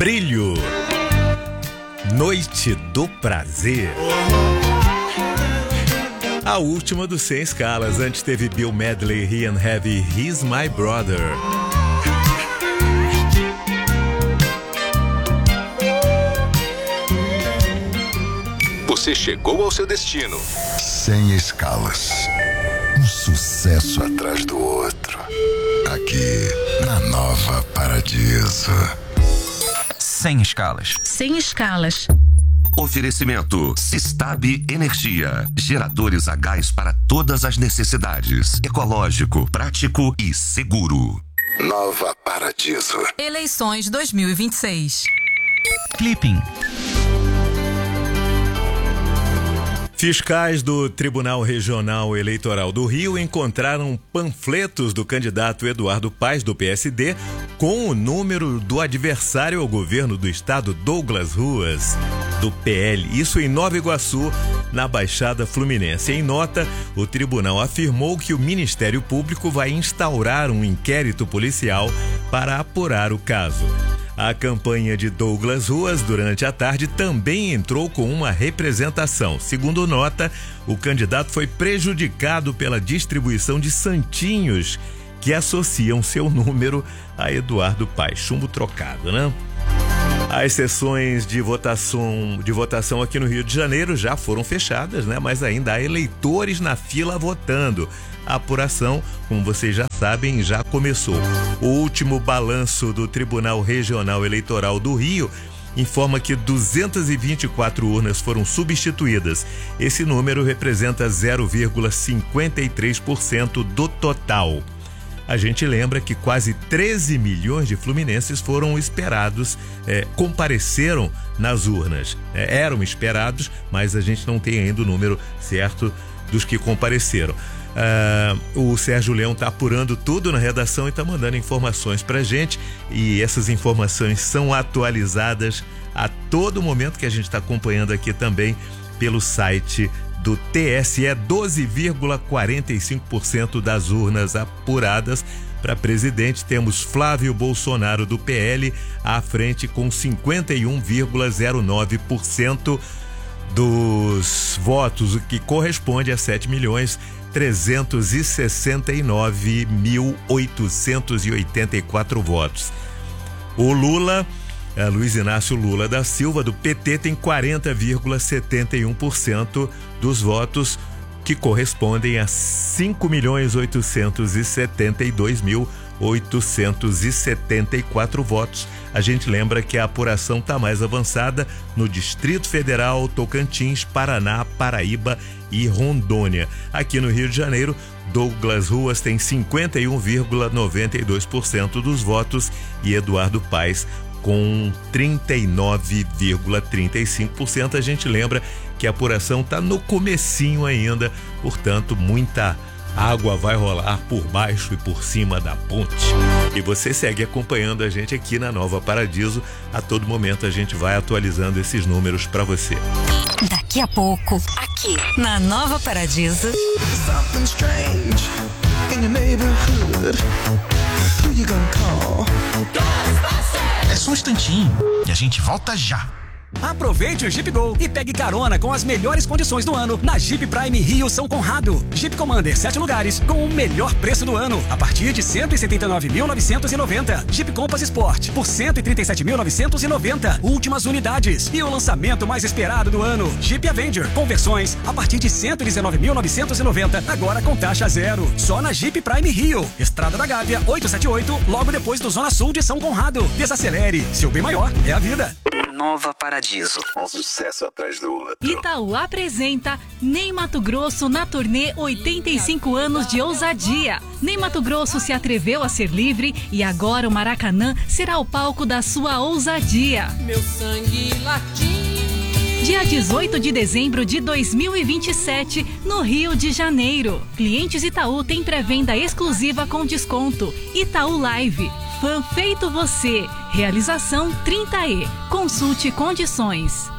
Brilho. Noite do Prazer. A última do Sem Escalas. Antes teve Bill Medley, Ian Heavy, He's My Brother. Você chegou ao seu destino. Sem Escalas. Um sucesso atrás do outro. Aqui na Nova Paradiso. Sem Escalas. Sem Escalas. Oferecimento Sistab Energia. Geradores a gás para todas as necessidades. Ecológico, prático e seguro. Nova Paradiso. Eleições 2026. Clipping. Fiscais do Tribunal Regional Eleitoral do Rio encontraram panfletos do candidato Eduardo Paes, do PSD, com o número do adversário ao governo do estado, Douglas Ruas, do PL. Isso em Nova Iguaçu, na Baixada Fluminense. Em nota, o tribunal afirmou que o Ministério Público vai instaurar um inquérito policial para apurar o caso. A campanha de Douglas Ruas, durante a tarde, também entrou com uma representação. Segundo nota, o candidato foi prejudicado pela distribuição de santinhos que associam seu número a Eduardo Paes. Chumbo trocado, né? As sessões de votação aqui no Rio de Janeiro já foram fechadas, né? Mas ainda há eleitores na fila votando. A apuração, como vocês já sabem, já começou. O último balanço do Tribunal Regional Eleitoral do Rio informa que 224 urnas foram substituídas. Esse número representa 0,53% do total. A gente lembra que quase 13 milhões de fluminenses foram esperados, compareceram nas urnas. Eram esperados, mas a gente não tem ainda o número certo dos que compareceram. O Sérgio Leão está apurando tudo na redação e está mandando informações para a gente, e essas informações são atualizadas a todo momento, que a gente está acompanhando aqui também pelo site do TSE. 12,45% das urnas apuradas para presidente. Temos Flávio Bolsonaro, do PL, à frente com 51,09% dos votos, o que corresponde a 7.369.884 votos. O Lula, Luiz Inácio Lula da Silva, do PT, tem 40,71% dos votos, que correspondem a 5.872.874 votos. A gente lembra que a apuração está mais avançada no Distrito Federal, Tocantins, Paraná, Paraíba e Rondônia. Aqui no Rio de Janeiro, Douglas Ruas tem 51,92% dos votos e Eduardo Paes com 39,35%. A gente lembra que a apuração está no comecinho ainda, portanto, muita água vai rolar por baixo e por cima da ponte. E você segue acompanhando a gente aqui na Nova Paradiso. A todo momento a gente vai atualizando esses números para você. Daqui a pouco, aqui na Nova Paradiso. Something strange in your neighborhood. Who you gonna call? É só um instantinho e a gente volta já. Aproveite o Jeep Go e pegue carona com as melhores condições do ano na Jeep Prime Rio São Conrado. Jeep Commander 7 lugares com o melhor preço do ano a partir de 179.990. Jeep Compass Sport por 137.990. Últimas unidades. E o lançamento mais esperado do ano, Jeep Avenger, com versões a partir de 119.990, agora com taxa zero. Só na Jeep Prime Rio. Estrada da Gávea 878, logo depois do Zona Sul de São Conrado. Desacelere, seu bem maior é a vida. Nova Paradiso. Um sucesso atrás do outro. Itaú apresenta Ney Matogrosso na turnê 85 anos de ousadia. Ney Matogrosso se atreveu a ser livre e agora o Maracanã será o palco da sua ousadia. Meu sangue latim. Dia 18 de dezembro de 2027, no Rio de Janeiro. Clientes Itaú têm pré-venda exclusiva com desconto. Itaú Live. Fã feito você. Realização 30E. Consulte condições.